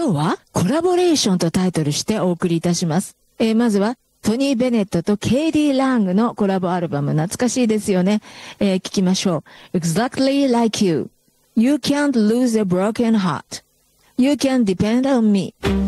今日はコラボレーションとタイトルしてお送りいたします。まずはトニー・ベネットとケイディ・ラングのコラボアルバム、懐かしいですよね。聞きましょう。Exactly like you. You can't lose a broken heart. You can depend on me.